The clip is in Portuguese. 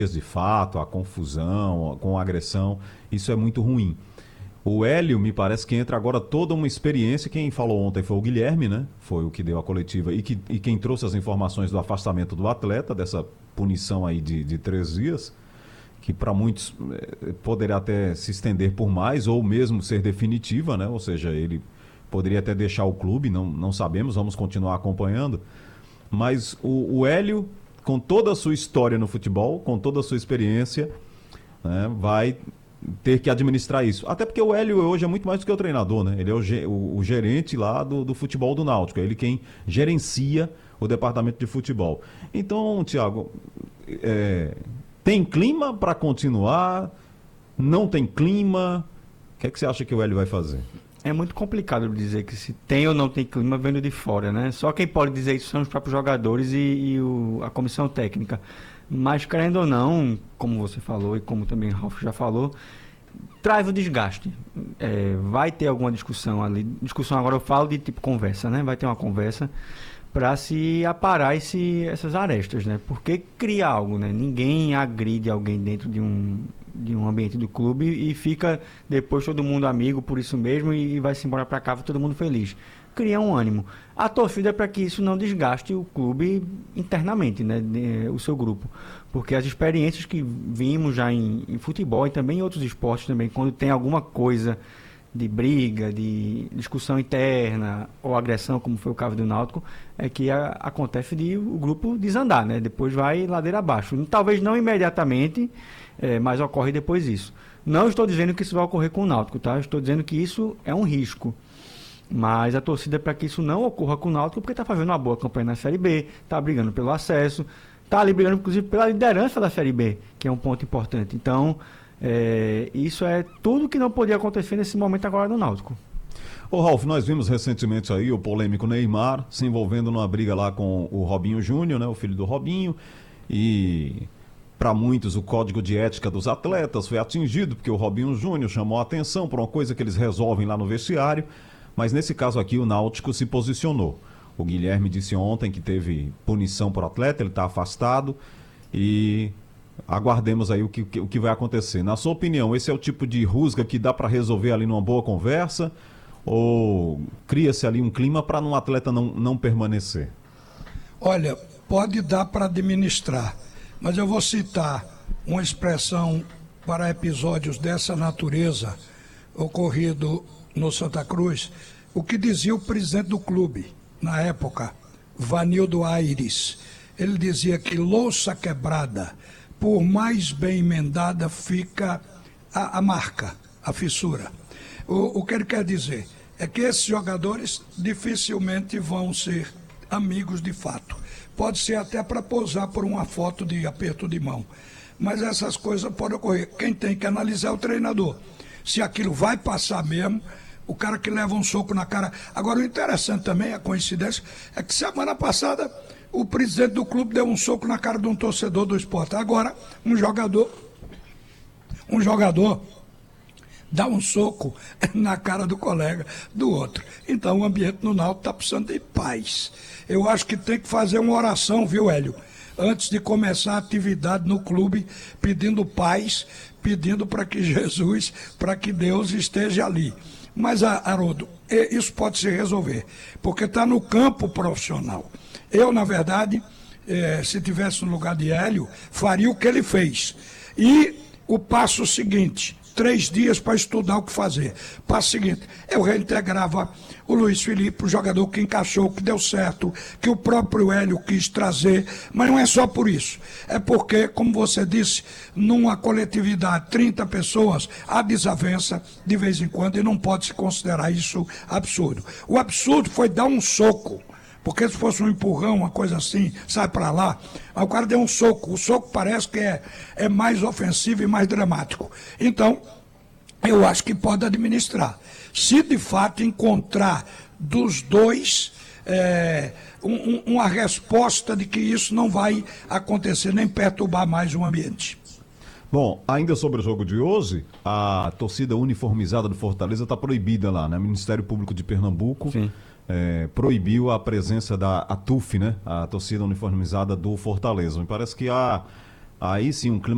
de fato, a confusão, com a agressão, isso é muito ruim. O Hélio, me parece que entra agora toda uma experiência. Quem falou ontem foi o Guilherme, né? Foi o que deu a coletiva e quem trouxe as informações do afastamento do atleta, dessa punição aí de 3 dias, que para muitos poderá até se estender por mais ou mesmo ser definitiva, né? Ou seja, ele poderia até deixar o clube, não sabemos, vamos continuar acompanhando. Mas o Hélio, com toda a sua história no futebol, com toda a sua experiência, né, vai ter que administrar isso. Até porque o Hélio hoje é muito mais do que o treinador, né? Ele é o gerente lá do futebol do Náutico. É ele quem gerencia o departamento de futebol. Então, Thiago, tem clima para continuar? Não tem clima? O que é que você acha que o Hélio vai fazer? É muito complicado dizer que se tem ou não tem clima vendo de fora, né? Só quem pode dizer isso são os próprios jogadores e a comissão técnica. Mas, querendo ou não, como você falou e como também o Ralf já falou, traz o desgaste. Vai ter alguma discussão ali. Discussão agora eu falo de tipo conversa, né? Vai ter uma conversa para se aparar essas arestas, né? Porque cria algo, né? Ninguém agride alguém dentro de um ambiente do clube e fica depois todo mundo amigo por isso mesmo e vai-se embora para casa todo mundo feliz. Cria um ânimo. A torcida é para que isso não desgaste o clube internamente, né? O seu grupo. Porque as experiências que vimos já em futebol e também em outros esportes também, quando tem alguma coisa de briga, de discussão interna ou agressão, como foi o caso do Náutico, é que acontece de o grupo desandar, né? Depois vai ladeira abaixo. Talvez não imediatamente, mas ocorre depois isso. Não estou dizendo que isso vai ocorrer com o Náutico, tá? Estou dizendo que isso é um risco. Mas a torcida é para que isso não ocorra com o Náutico, porque está fazendo uma boa campanha na Série B, está brigando pelo acesso, está ali brigando inclusive pela liderança da Série B, que é um ponto importante. Então, isso é tudo que não podia acontecer nesse momento agora no Náutico. Ô Ralf, nós vimos recentemente aí o polêmico Neymar se envolvendo numa briga lá com o Robinho Júnior, né, o filho do Robinho, e para muitos o código de ética dos atletas foi atingido, porque o Robinho Júnior chamou a atenção por uma coisa que eles resolvem lá no vestiário, mas nesse caso aqui o Náutico se posicionou. O Guilherme disse ontem que teve punição por atleta, ele está afastado e aguardemos aí o que vai acontecer. Na sua opinião, esse é o tipo de rusga que dá para resolver ali numa boa conversa ou cria-se ali um clima para um atleta não permanecer? Olha, pode dar para administrar, mas eu vou citar uma expressão para episódios dessa natureza ocorrido no Santa Cruz, o que dizia o presidente do clube na época, Vanildo Aires. Ele dizia que louça quebrada, por mais bem emendada, fica a marca, a fissura. O que ele quer dizer é que esses jogadores dificilmente vão ser amigos de fato. Pode ser até para posar por uma foto de aperto de mão. Mas essas coisas podem ocorrer. Quem tem que analisar é o treinador. Se aquilo vai passar mesmo, o cara que leva um soco na cara. Agora, o interessante também, a coincidência, é que semana passada o presidente do clube deu um soco na cara de um torcedor do Sport. Agora, um jogador dá um soco na cara do colega do outro. Então, o ambiente no Náutico está precisando de paz. Eu acho que tem que fazer uma oração, viu, Hélio? Antes de começar a atividade no clube, pedindo paz, pedindo para que Jesus, para que Deus esteja ali. Mas, Haroldo, isso pode se resolver, porque está no campo profissional. Eu, na verdade, se tivesse no lugar de Hélio, faria o que ele fez. E o passo seguinte, 3 dias para estudar o que fazer. Passo seguinte, eu reintegrava o Luiz Felipe, o jogador que encaixou, que deu certo, que o próprio Hélio quis trazer, mas não é só por isso. É porque, como você disse, numa coletividade, 30 pessoas, há desavença de vez em quando e não pode se considerar isso absurdo. O absurdo foi dar um soco. Porque se fosse um empurrão, uma coisa assim, sai para lá, o cara deu um soco. O soco parece que é mais ofensivo e mais dramático. Então, eu acho que pode administrar. Se de fato encontrar dos dois uma resposta de que isso não vai acontecer, nem perturbar mais o ambiente. Bom, ainda sobre o jogo de hoje, a torcida uniformizada do Fortaleza está proibida lá, né? O Ministério Público de Pernambuco proibiu a presença da TUF, né? A torcida uniformizada do Fortaleza. Me parece que há aí sim um clima